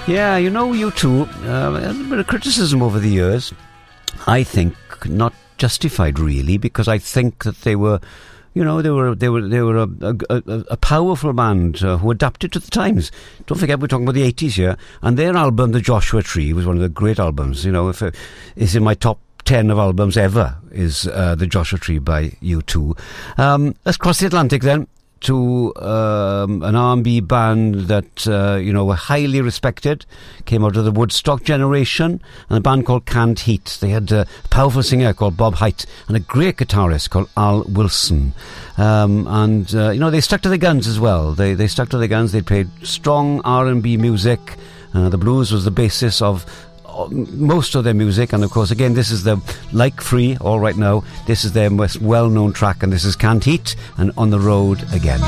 Yeah, U2, a bit of criticism over the years. I think not justified, really, because I think that they were a powerful band who adapted to the times. Don't forget, we're talking about the 80s here, and their album, The Joshua Tree, was one of the great albums. It's in my top 10 of albums ever, is The Joshua Tree by U2. Let's cross the Atlantic then to an R&B band that were highly respected, came out of the Woodstock generation, and a band called Canned Heat. They had a powerful singer called Bob Haidt and a great guitarist called Al Wilson. They stuck to their guns as well. They stuck to their guns. They played strong R&B music. The blues was the basis of most of their music, and of course, again, this is the Like Free, All Right Now. This is their most well-known track, and this is Canned Heat and On the Road Again.